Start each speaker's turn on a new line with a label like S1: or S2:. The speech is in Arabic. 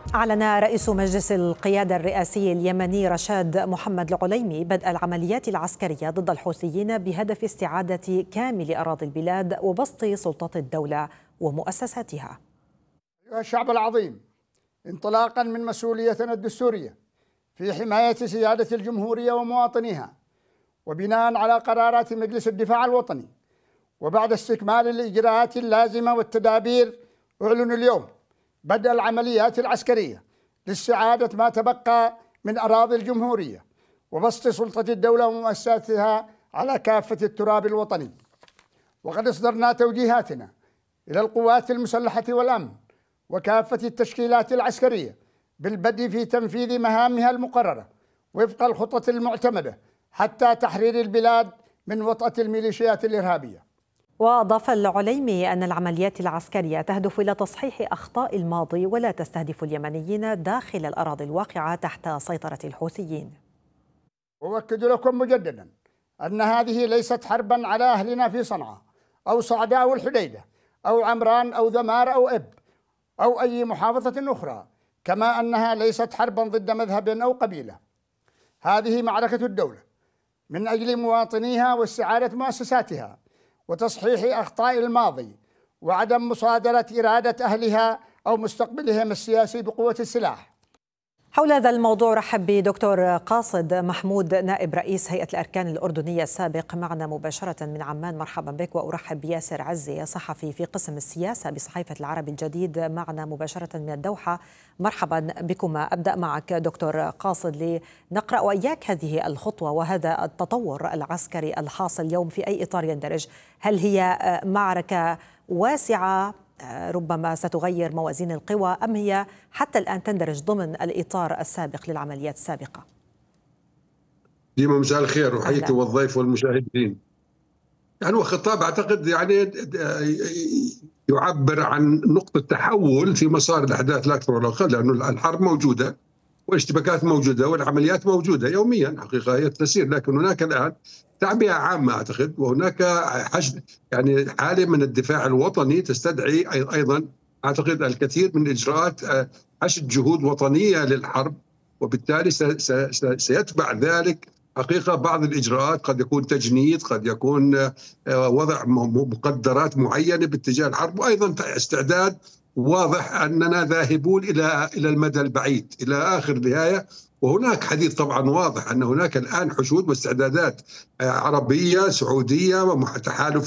S1: أعلن رئيس مجلس القيادة الرئاسي اليمني رشاد محمد العليمي بدء العمليات العسكرية ضد الحوثيين بهدف استعادة كامل أراضي البلاد وبسط سلطات الدولة ومؤسساتها.
S2: أيها الشعب العظيم، انطلاقا من مسؤوليتنا الدستورية في حماية سيادة الجمهورية ومواطنيها، وبناء على قرارات مجلس الدفاع الوطني، وبعد استكمال الإجراءات اللازمة والتدابير، أعلن اليوم بدء العمليات العسكرية لاستعادة ما تبقى من أراضي الجمهورية وبسط سلطة الدولة ومؤسساتها على كافة التراب الوطني. وقد أصدرنا توجيهاتنا إلى القوات المسلحة والأمن وكافة التشكيلات العسكرية بالبدء في تنفيذ مهامها المقررة وفق الخطط المعتمدة حتى تحرير البلاد من وطأة الميليشيات الإرهابية.
S1: وأضاف العليمي أن العمليات العسكرية تهدف إلى تصحيح أخطاء الماضي ولا تستهدف اليمنيين داخل الأراضي الواقعة تحت سيطرة الحوثيين.
S2: أؤكد لكم مجددا أن هذه ليست حربا على أهلنا في صنعاء أو صعداء أو الحديدة أو عمران أو ذمار أو إب أو أي محافظة أخرى، كما أنها ليست حربا ضد مذهب أو قبيلة. هذه معركة الدولة من أجل مواطنيها واستعادة مؤسساتها وتصحيح أخطاء الماضي وعدم مصادرة إرادة أهلها أو مستقبلهم السياسي بقوة السلاح.
S1: حول هذا الموضوع رحب بدكتور قاصد محمود نائب رئيس هيئة الأركان الأردنية السابق معنا مباشرة من عمان. مرحبا بك. وأرحب بياسر عزي صحفي في قسم السياسة بصحيفة العربي الجديد معنا مباشرة من الدوحة. مرحبا بكما. أبدأ معك دكتور قاصد لنقرأ وإياك هذه الخطوة وهذا التطور العسكري الحاصل اليوم في أي إطار يندرج؟ هل هي معركة واسعة ربما ستغير موازين القوى أم هي حتى الآن تندرج ضمن الإطار السابق للعمليات السابقة؟
S3: ديما مساء الخير وحيك والضيف والمشاهدين. يعني هو خطاب أعتقد يعني يعبر عن نقطة تحول في مسار الأحداث لا أكثر ولا أقل، لأنه الحرب موجودة والاشتباكات موجودة والعمليات موجودة يوميا حقيقة هي تسير، لكن هناك الآن تعبئة عامة أعتقد، وهناك حشد يعني حالة من الدفاع الوطني تستدعي أيضا أعتقد الكثير من إجراءات حشد جهود وطنية للحرب، وبالتالي سيتبع ذلك حقيقة بعض الإجراءات، قد يكون تجنيد، قد يكون وضع مقدرات معينة باتجاه الحرب، وأيضا استعداد واضح أننا ذاهبون إلى المدى البعيد إلى آخر نهاية. وهناك حديث طبعا واضح أن هناك الآن حشود واستعدادات عربية سعودية وتحالفات